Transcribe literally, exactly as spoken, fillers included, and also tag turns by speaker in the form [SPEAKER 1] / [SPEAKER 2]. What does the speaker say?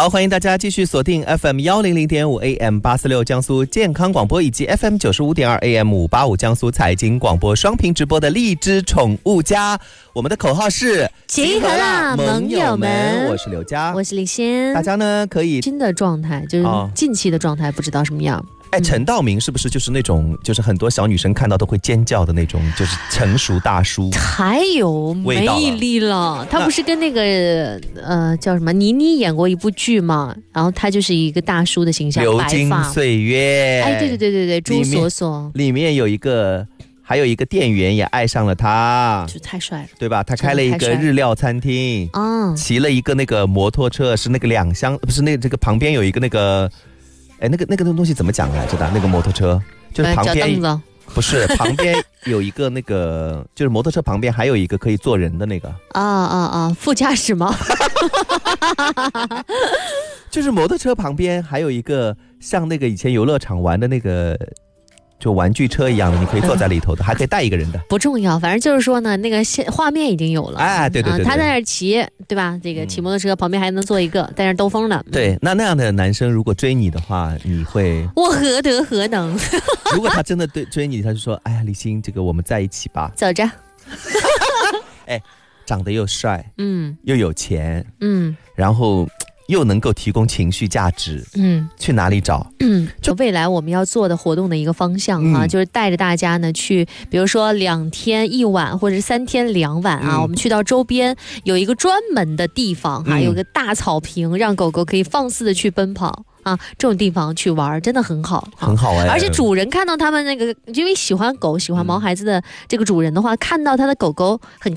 [SPEAKER 1] 好，欢迎大家继续锁定 F M 一零零点五 A M 八四六江苏健康广播，以及 F M 九十五点二 A M 五八五江苏财经广播双屏直播的荔枝宠物家。我们的口号是
[SPEAKER 2] 集合啦，盟友们！
[SPEAKER 1] 我是刘佳，
[SPEAKER 2] 我是李欣。
[SPEAKER 1] 大家呢可以
[SPEAKER 2] 新的状态，就是近期的状态，不知道什么样。
[SPEAKER 1] 哎，陈道明是不是就是那种，就是很多小女生看到都会尖叫的那种，就是成熟大叔？
[SPEAKER 2] 太有魅力了！他不是跟那个呃叫什么倪妮演过一部剧嘛？然后他就是一个大叔的形象，
[SPEAKER 1] 流金岁月。
[SPEAKER 2] 哎，对对对对对，朱锁锁
[SPEAKER 1] 里面有一个。还有一个店员也爱上了他，
[SPEAKER 2] 就太帅了，
[SPEAKER 1] 对吧？他开了一个日料餐厅，嗯，骑了一个那个摩托车，是那个两厢，不是那这个旁边有一个那个，哎，那个那个东西怎么讲来着的？那个摩托车就是旁边不是旁边有一个那个，就是摩托车旁边还有一个可以坐人的那个
[SPEAKER 2] 啊啊啊，副驾驶吗？
[SPEAKER 1] 就是摩托车旁边还有一个像那个以前游乐场玩的那个。就玩具车一样的，你可以坐在里头的，嗯、还可以带一个人的。
[SPEAKER 2] 不重要，反正就是说呢，那个画面已经有了。
[SPEAKER 1] 哎，对对 对, 对、
[SPEAKER 2] 啊，他在那儿骑，对吧？这个骑摩托车、嗯、旁边还能坐一个，在那儿兜风的。
[SPEAKER 1] 对，那那样的男生如果追你的话，你会？
[SPEAKER 2] 我何德何能？
[SPEAKER 1] 如果他真的对追你，他就说：“哎呀，李欣，这个我们在一起吧。”
[SPEAKER 2] 走着。
[SPEAKER 1] 哎，长得又帅，嗯，又有钱，嗯，然后。又能够提供情绪价值，嗯，去哪里找？
[SPEAKER 2] 嗯，就未来我们要做的活动的一个方向啊，嗯、就是带着大家呢去，比如说两天一晚，或者是三天两晚啊，嗯、我们去到周边有一个专门的地方哈、啊，嗯、有个大草坪，让狗狗可以放肆的去奔跑。啊，这种地方去玩真的很好，
[SPEAKER 1] 很好哎！
[SPEAKER 2] 而且主人看到他们那个，因为喜欢狗、喜欢毛孩子的这个主人的话，看到他的狗狗很